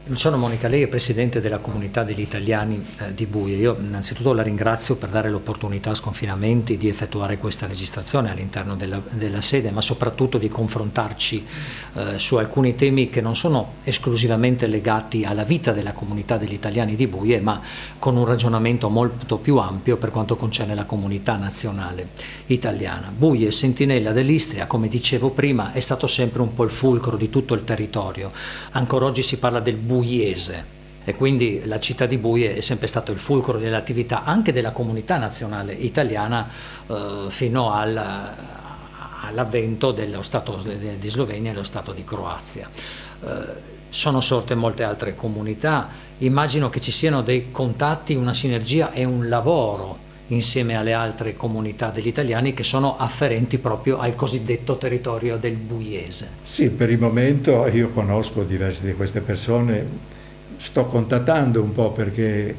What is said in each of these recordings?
Luciano Monica, lei è presidente della comunità degli italiani di Buie. Io innanzitutto la ringrazio per dare l'opportunità a Sconfinamenti di effettuare questa registrazione all'interno della sede, ma soprattutto di confrontarci su alcuni temi che non sono esclusivamente legati alla vita della comunità degli italiani di Buie, ma con un ragionamento molto più ampio per quanto concerne la comunità nazionale italiana. Buie, sentinella dell'Istria, come dicevo prima, è stato sempre un po' il fulcro di tutto il territorio. Ancora oggi si parla del buiese e quindi la città di Buie è sempre stato il fulcro dell'attività anche della comunità nazionale italiana fino all'avvento dello Stato di Slovenia e lo Stato di Croazia. Sono sorte molte altre comunità, immagino che ci siano dei contatti, una sinergia e un lavoro insieme alle altre comunità degli italiani che sono afferenti proprio al cosiddetto territorio del buiese. Sì, per il momento io conosco diverse di queste persone, sto contattando un po' perché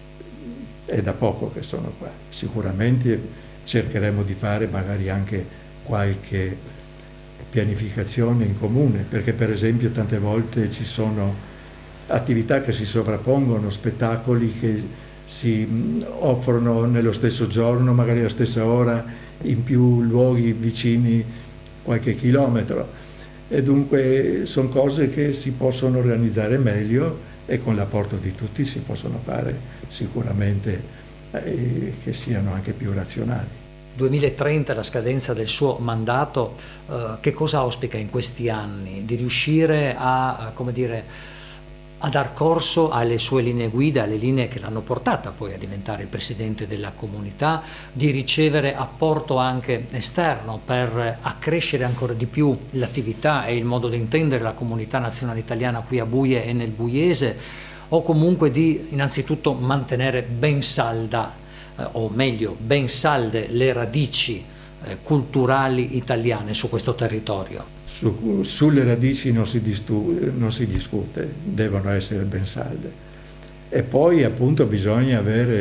è da poco che sono qua. Sicuramente cercheremo di fare magari anche qualche pianificazione in comune, perché per esempio tante volte ci sono attività che si sovrappongono, spettacoli che si offrono nello stesso giorno, magari alla stessa ora, in più luoghi vicini qualche chilometro. E dunque sono cose che si possono organizzare meglio e con l'apporto di tutti si possono fare sicuramente che siano anche più razionali. 2030 la scadenza del suo mandato, che cosa auspica in questi anni? Di riuscire a, come dire, a dar corso alle sue linee guida, alle linee che l'hanno portata poi a diventare il presidente della comunità, di ricevere apporto anche esterno per accrescere ancora di più l'attività e il modo di intendere la comunità nazionale italiana qui a Buie e nel Buiese, o comunque di innanzitutto mantenere ben salda, o meglio ben salde le radici culturali italiane su questo territorio. Sulle radici non si discute, devono essere ben salde. E poi appunto bisogna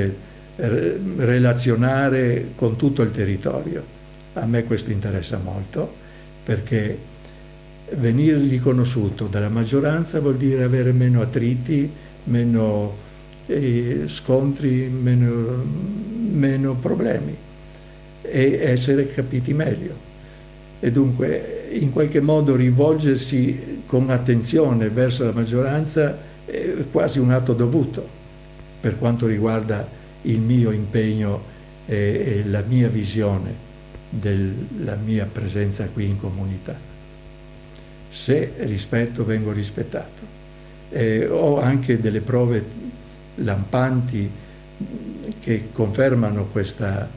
relazionare con tutto il territorio. A me questo interessa molto, perché venire riconosciuto dalla maggioranza vuol dire avere meno attriti, meno scontri, meno problemi e essere capiti meglio. E dunque in qualche modo rivolgersi con attenzione verso la maggioranza è quasi un atto dovuto per quanto riguarda il mio impegno e la mia visione della mia presenza qui in comunità. Se rispetto, vengo rispettato. Ho anche delle prove lampanti che confermano questa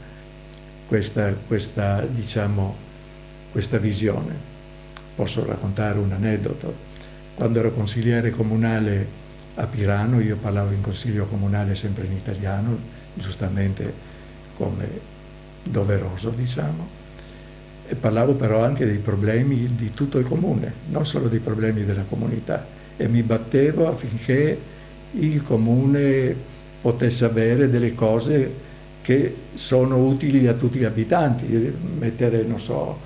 diciamo questa visione. Posso raccontare un aneddoto. Quando ero consigliere comunale a Pirano, io parlavo in consiglio comunale sempre in italiano, giustamente come doveroso, diciamo, e parlavo però anche dei problemi di tutto il comune, non solo dei problemi della comunità, e mi battevo affinché il comune potesse avere delle cose che sono utili a tutti gli abitanti, mettere, non so,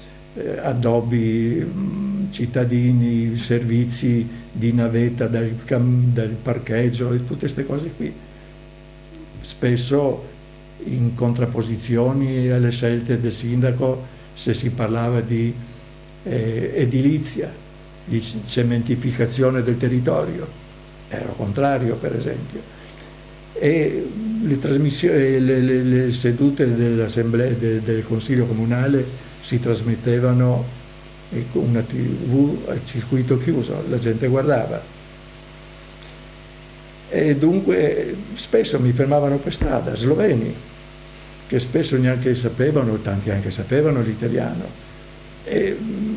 addobbi cittadini, servizi di navetta dal parcheggio e tutte queste cose qui. Spesso in contrapposizioni alle scelte del sindaco, se si parlava di edilizia, di cementificazione del territorio, ero contrario per esempio. E le sedute dell'assemblea del Consiglio Comunale si trasmettevano con una TV a circuito chiuso, la gente guardava. E dunque spesso mi fermavano per strada, sloveni, che spesso neanche sapevano, tanti anche sapevano l'italiano. E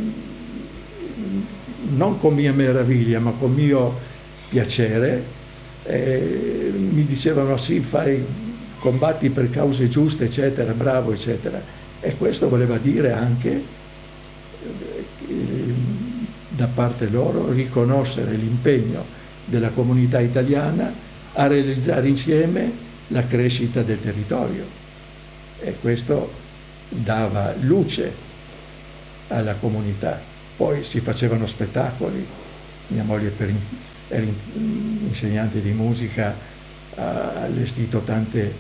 non con mia meraviglia, ma con mio piacere, mi dicevano sì, combatti per cause giuste, eccetera, bravo, eccetera. E questo voleva dire anche, da parte loro, riconoscere l'impegno della comunità italiana a realizzare insieme la crescita del territorio. E questo dava luce alla comunità. Poi si facevano spettacoli, Mia moglie era insegnante di musica, ha allestito tante,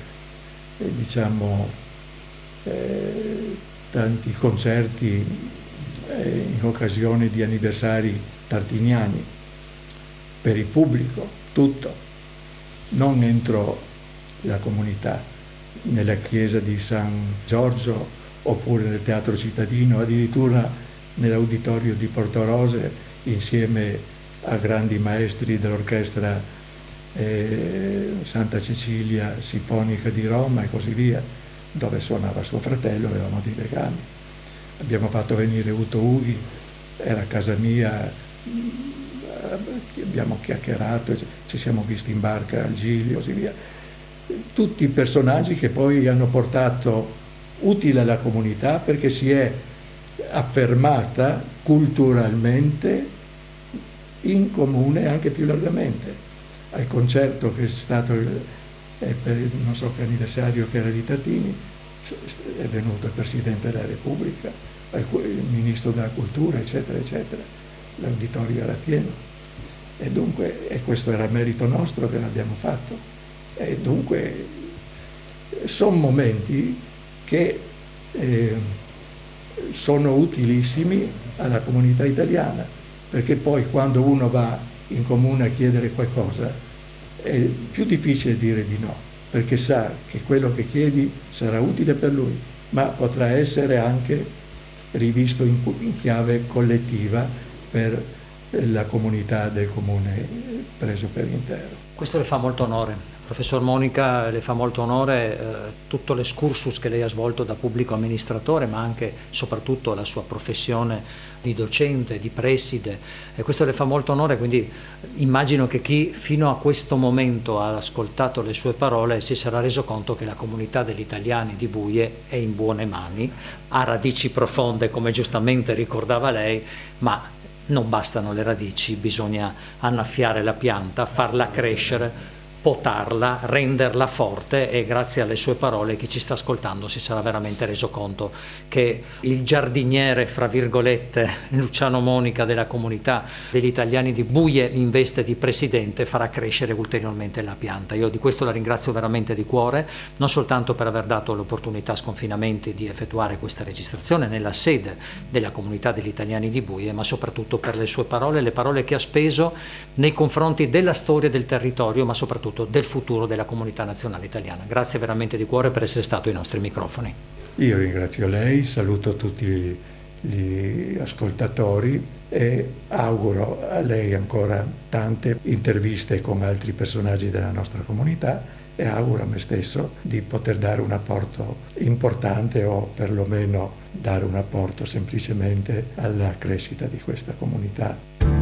tanti concerti in occasione di anniversari tartiniani per il pubblico, tutto, non entro la comunità, nella chiesa di San Giorgio oppure nel Teatro Cittadino, addirittura nell'auditorio di Portorose insieme a grandi maestri dell'orchestra Santa Cecilia Sinfonica di Roma e così via, dove suonava suo fratello, avevamo dei legami. Abbiamo fatto venire Uto Ughi, era a casa mia, abbiamo chiacchierato, ci siamo visti in barca al Giglio e così via. Tutti personaggi che poi hanno portato utile alla comunità perché si è affermata culturalmente in comune anche più largamente. Al concerto che è stato per il non so che anniversario che era di Tartini è venuto il Presidente della Repubblica, il Ministro della Cultura, eccetera, eccetera. L'auditorio era pieno e dunque questo era merito nostro che l'abbiamo fatto. E dunque sono momenti che sono utilissimi alla comunità italiana, perché poi quando uno va in comune a chiedere qualcosa è più difficile dire di no, perché sa che quello che chiedi sarà utile per lui, ma potrà essere anche rivisto in chiave collettiva per la comunità del comune preso per intero. Questo le fa molto onore. Professor Monica, le fa molto onore tutto l'escursus che lei ha svolto da pubblico amministratore, ma anche soprattutto la sua professione di docente, di preside, e questo le fa molto onore, quindi immagino che chi fino a questo momento ha ascoltato le sue parole si sarà reso conto che la comunità degli italiani di Buie è in buone mani, ha radici profonde come giustamente ricordava lei, ma non bastano le radici, bisogna annaffiare la pianta, farla crescere, potarla, renderla forte, e grazie alle sue parole chi ci sta ascoltando si sarà veramente reso conto che il giardiniere, fra virgolette, Luciano Monica della comunità degli italiani di Buie in veste di presidente farà crescere ulteriormente la pianta. Io di questo la ringrazio veramente di cuore, non soltanto per aver dato l'opportunità a Sconfinamenti di effettuare questa registrazione nella sede della comunità degli italiani di Buie, ma soprattutto per le sue parole, le parole che ha speso nei confronti della storia del territorio, ma soprattutto del futuro della comunità nazionale italiana. Grazie veramente di cuore per essere stato ai nostri microfoni. Io ringrazio lei, saluto tutti gli ascoltatori e auguro a lei ancora tante interviste con altri personaggi della nostra comunità e auguro a me stesso di poter dare un apporto importante o perlomeno dare un apporto semplicemente alla crescita di questa comunità.